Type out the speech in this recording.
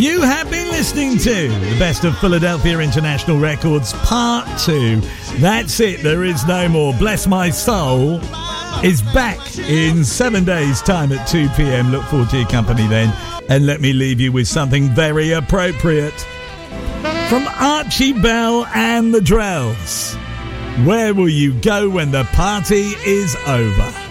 You have been listening to the Best of Philadelphia International Records Part 2. That's it, there is no more. Bless My Soul is back in 7 days' time at 2 p.m. Look forward to your company then. And let me leave you with something very appropriate from Archie Bell and the Drells. Where will you go when the party is over?